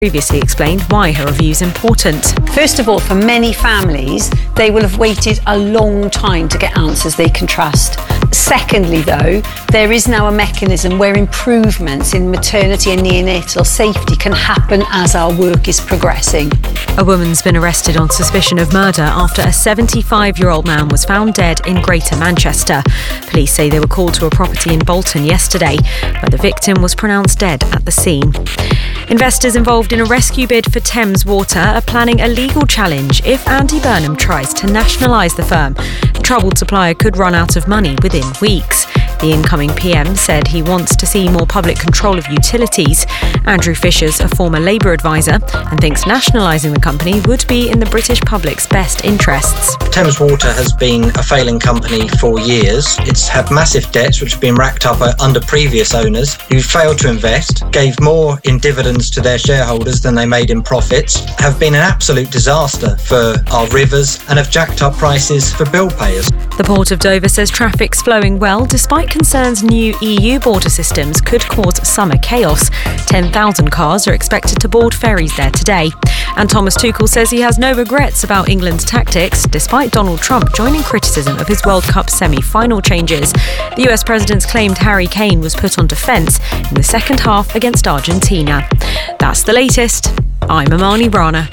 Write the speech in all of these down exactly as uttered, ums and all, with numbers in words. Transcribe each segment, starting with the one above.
previously explained why her review is important. First of all, for many families, they will have waited a long time to get answers they can trust. Secondly, though, there is now a mechanism where improvements in maternity and neonatal safety can happen as our work is progressing. A woman's been arrested on suspicion of murder after a seventy-five-year-old man was found dead in Greater Manchester. Police say they were called to a property in Bolton yesterday, where the victim was pronounced dead at the scene. Investors involved in a rescue bid for Thames Water are planning a legal challenge if Andy Burnham tries to nationalise the firm. The troubled supplier could run out of money within weeks. The incoming P M said he wants to see more public control of utilities. Andrew Fisher's a former Labour advisor and thinks nationalising the company would be in the British public's best interests. Thames Water has been a failing company for years. It's had massive debts which have been racked up under previous owners who failed to invest, gave more in dividends to their shareholders than they made in profits, have been an absolute disaster for our rivers and have jacked up prices for bill payers. The Port of Dover says traffic's flowing well despite concerns new E U border systems could cause summer chaos. ten thousand cars are expected to board ferries there today. And Thomas Tuchel says he has no regrets about England's tactics, despite Donald Trump joining criticism of his World Cup semi-final changes. The U S president's claimed Harry Kane was put on defence in the second half against Argentina. That's the latest. I'm Amani Brana.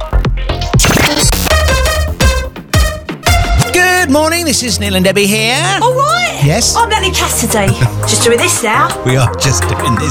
Good morning, this is Neil and Debbie here. All right. Yes? I'm Nanny Cassidy. Just doing this now. We are just doing this